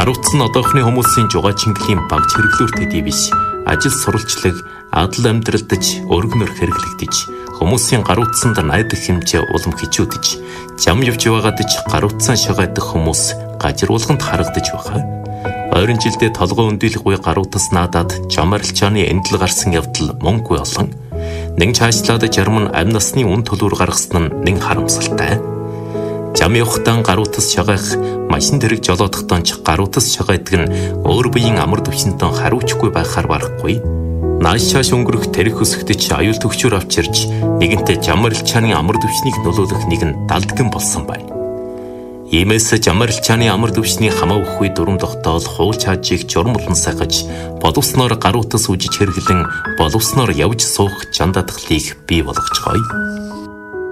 Гаруутсан одоохны хүмүүсийн жугаачин баг хэрэглүүр төдий биш. Ажил сурвалжлаг, адал амьдралдаж, өргөнөр хэрэглэгдэж, хүмүүсийн гаруутсанд найдах хэмжээ улам хичүүдэж, зам явж байгаадаж гаруутсан шагайдах хүмүүс гажруулганд харагдаж байгаа. Ойрын жилдээ толгой өндөлгүй гаруутас наадаад жам арилжааны эндэл гарсан явдал мөнгөгүй олон. Нэг цаашлаад жарим нь амь насны үн төлөөр гаргасан нь нэг харамсалтай. Зам явахтаа гаруутас шагайх, машин дэрэг жолоодохтаа ч гаруутас шагайдаг нь өөр биеийн амар төвшөнтөө хариуцгүй байхаар барахгүй. Нааш шааш өнгөрөх тэрэг хөсгөдөж аюул төвчөр авчирч нэгэнтээ зам арилжааны амар төвшнийг нөлөөлөх нэгэн далдган болсон байна. Иймээс зам арилжааны амар төвшний хамаа өгөхгүй дүрм тогтоол хуул чаажийг журмлан сахаж, боловсноор гаруутас үжиж хэрэглэн боловсноор явж суух чандадгалыг бий болгоцгоё.